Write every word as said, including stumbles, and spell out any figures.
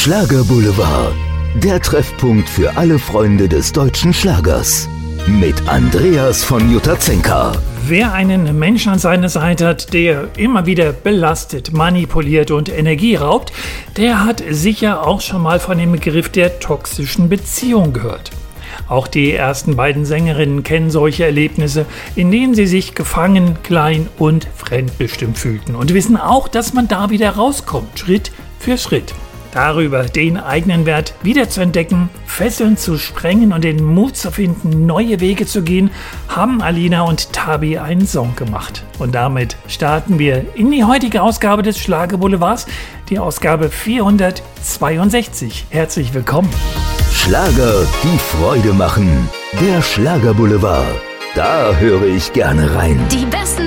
Schlagerboulevard, der Treffpunkt für alle Freunde des deutschen Schlagers. Mit Andreas von Jutazenka. Wer einen Menschen an seiner Seite hat, der immer wieder belastet, manipuliert und Energie raubt, der hat sicher auch schon mal von dem Begriff der toxischen Beziehung gehört. Auch die ersten beiden Sängerinnen kennen solche Erlebnisse, in denen sie sich gefangen, klein und fremdbestimmt fühlten und wissen auch, dass man da wieder rauskommt, Schritt für Schritt. Darüber den eigenen Wert wiederzuentdecken, Fesseln zu sprengen und den Mut zu finden, neue Wege zu gehen, haben Alina und Tabi einen Song gemacht. Und damit starten wir in die heutige Ausgabe des Schlagerboulevards, die Ausgabe vierhundertzweiundsechzig. Herzlich willkommen. Schlager, die Freude machen. Der Schlagerboulevard. Da höre ich gerne rein. Die besten